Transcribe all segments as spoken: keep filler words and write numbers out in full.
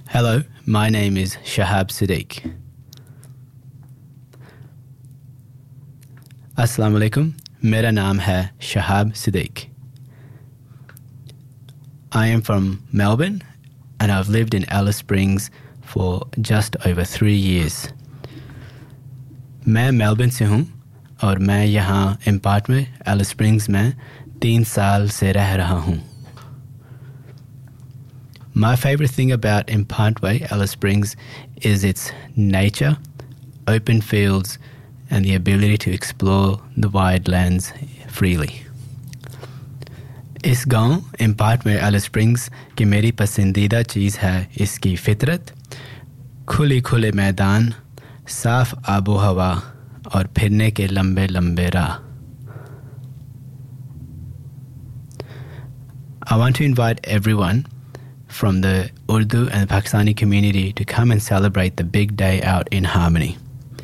Hello, my name is Shahab Siddique. Assalamu alaikum, mera naam hai Shahab Siddique. I am from Melbourne and I've lived in Alice Springs for just over three years. मैं Melbourne से हूँ और मैं यहाँ impart में Alice springs में तीन साल से रह रहा हूँ. My favorite thing about Impantway, Alice Springs, is its nature, open fields, and the ability to explore the wide lands freely. इस गांव Impantway, Alice Springs की मेरी पसंदीदा चीज़ है इसकी फितरत, खुली खुले मैदान, साफ आबो हवा और फिरने के लंबे लंबे राह. I want to invite everyone from the Urdu and Pakistani community to come and celebrate the big day out in harmony.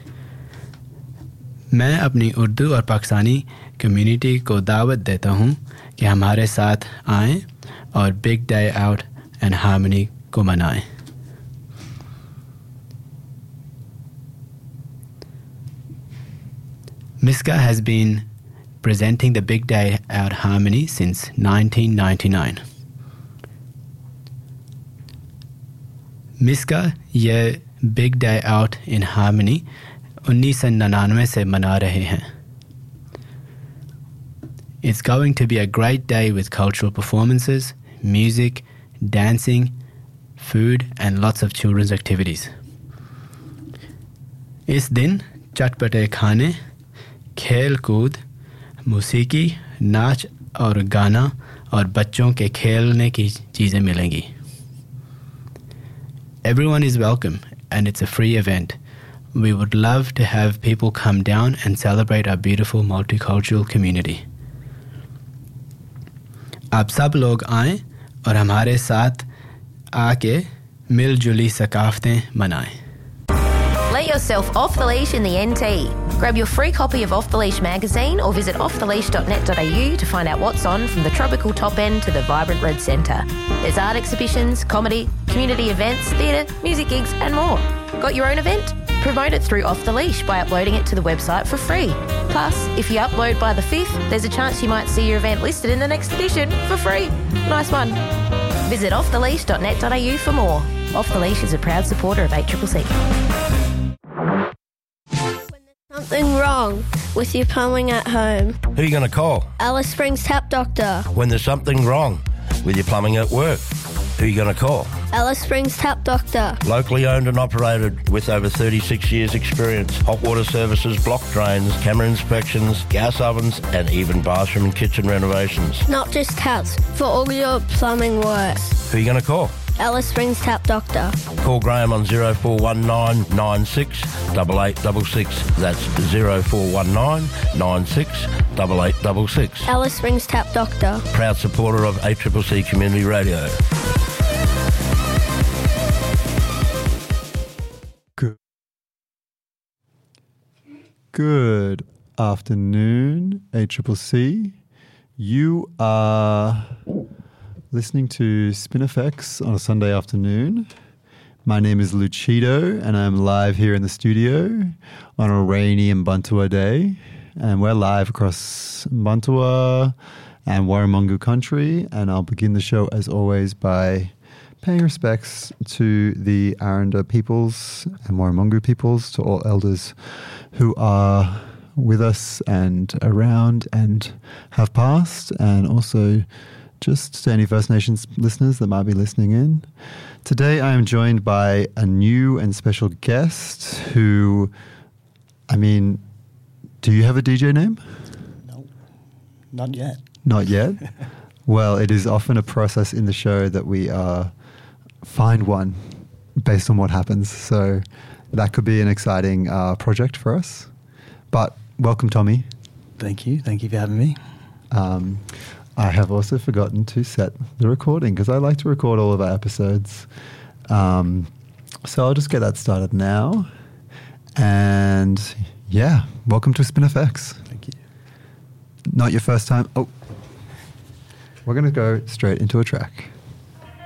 मैं अपनी उर्दू और पाकिस्तानी कम्युनिटी को दावत देता हूँ कि हमारे साथ आएं और big day out and harmony को मनाएं. Miska has been presenting the Big Day Out Harmony since nineteen ninety-nine. Miska ये Big Day Out in Harmony उन्नीस सौ निन्यानवे से मना रहे हैं. It's going to be a great day with cultural performances, music, dancing, food and lots of children's activities. इस दिन चटपटे खाने, खेल कूद, मौसीकी, नाच और गाना और बच्चों के खेलने की चीज़ें मिलेंगी. Everyone is welcome and it's a free event. We would love to have people come down and celebrate our beautiful multicultural community. आप सब लोग आएं और हमारे साथ आके मिलजुली सकाफतें मनाएं. Let yourself off the leash in the N T. Grab your free copy of Off the Leash magazine or visit off the leash dot net dot a u to find out what's on from the tropical top end to the vibrant Red Centre. There's art exhibitions, comedy, community events, theatre, music gigs and more. Got your own event? Promote it through Off the Leash by uploading it to the website for free. Plus, if you upload by the fifth, there's a chance you might see your event listed in the next edition for free. Nice one. Visit off the leash dot net dot a u for more. Off the Leash is a proud supporter of eight C C C. Something wrong with your plumbing at home? Who are you going to call? Alice Springs Tap Doctor. When there's something wrong with your plumbing at work, who are you going to call? Alice Springs Tap Doctor. Locally owned and operated with over thirty-six years experience. Hot water services, block drains, camera inspections, gas ovens and even bathroom and kitchen renovations. Not just taps, for all your plumbing works. Who are you going to call? Alice Springs Tap Doctor. Call Graham on zero four one nine nine six eight eight six six. That's zero four one nine nine six eight eight six six. Alice Springs Tap Doctor. Proud supporter of eight C C C Community Radio. Good. Good afternoon, eight C C C. You are listening to Spin F X on a Sunday afternoon. My name is Lucido and I'm live here in the studio on a rainy Mbantua day. And we're live across Mbantua and Warramungu country. And I'll begin the show as always by paying respects to the Aranda peoples and Warramungu peoples, to all elders who are with us and around and have passed, and also just to any First Nations listeners that might be listening in. Today I am joined by a new and special guest who, I mean, do you have a D J name? No, not yet. Not yet? Well, it is often a process in the show that we uh, find one based on what happens. So that could be an exciting uh, project for us. But welcome, Tommy. Thank you. Thank you for having me. Um, I have also forgotten to set the recording because I like to record all of our episodes. Um, so I'll just get that started now. And yeah, welcome to Spin F X. Thank you. Not your first time. Oh, we're going to go straight into a track.